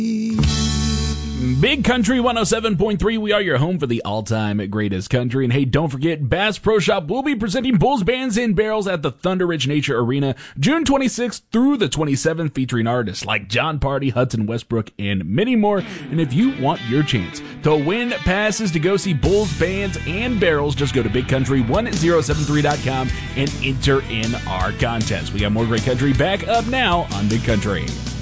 Big Country 107.3, we are your home for the all-time greatest country. And hey, don't forget, Bass Pro Shop will be presenting Bulls, Bands, and Barrels at the Thunder Ridge Nature Arena June 26th through the 27th, featuring artists like John Party, Hudson Westbrook, and many more. And if you want your chance to win passes to go see Bulls, Bands, and Barrels, just go to BigCountry1073.com and enter in our contest. We got more great country back up now on Big Country.